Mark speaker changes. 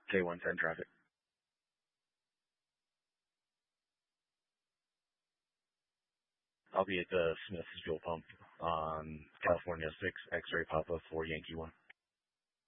Speaker 1: K110 traffic. I'll be at the Smith's Fuel Pump on California 6 X-Ray Papa for Yankee 1.